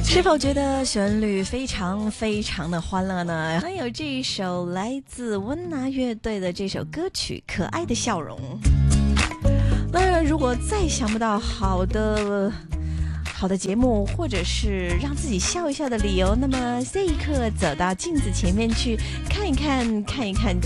是否觉得旋律非常非常的欢乐呢？还有这一首来自温拿乐队的这首歌曲《可爱的笑容》。那如果再想不到好的节目，或者是让自己笑一笑的理由，那么这一刻走到镜子前面去看一看